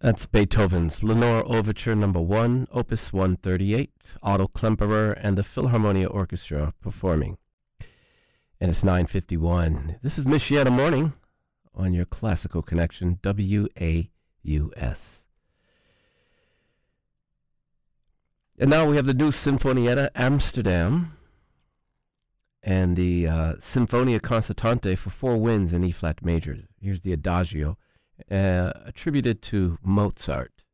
That's Beethoven's Lenore Overture Number 1, Opus 138, Otto Klemperer and the Philharmonia Orchestra performing. And it's 9:51. This is Michiana Morning on your Classical Connection, WAUS. And now we have the new Sinfonietta Amsterdam and the Sinfonia Concertante for 4 winds in E-flat major. Here's the Adagio, attributed to Mozart.